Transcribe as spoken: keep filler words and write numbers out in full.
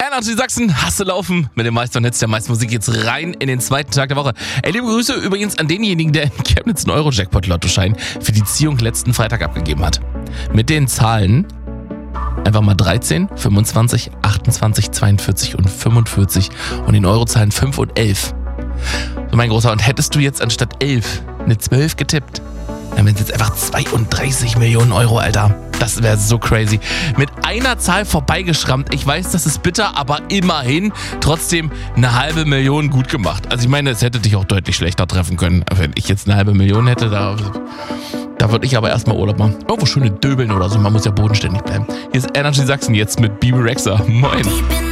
Energy Sachsen, Hasse laufen mit dem meisten Netz der meisten Musik jetzt rein in den zweiten Tag der Woche. Ey, liebe Grüße übrigens an denjenigen, der in Chemnitz einen Euro-Jackpot-Lottoschein für die Ziehung letzten Freitag abgegeben hat. Mit den Zahlen einfach mal dreizehn, fünfundzwanzig, achtundzwanzig, zweiundvierzig und fünfundvierzig und den Eurozahlen fünf und elf. So, mein Großer, und hättest du jetzt anstatt elf eine zwölf getippt, dann wären es jetzt einfach zweiunddreißig Millionen Euro, Alter. Das wäre so crazy. Mit einer Zahl vorbeigeschrammt. Ich weiß, das ist bitter, aber immerhin trotzdem eine halbe Million gut gemacht. Also ich meine, es hätte dich auch deutlich schlechter treffen können. Wenn ich jetzt eine halbe Million hätte, da, da würde ich aber erstmal Urlaub machen. Irgendwo schöne Döbeln oder so. Man muss ja bodenständig bleiben. Hier ist Energy Sachsen jetzt mit Bibi Rexha. Moin.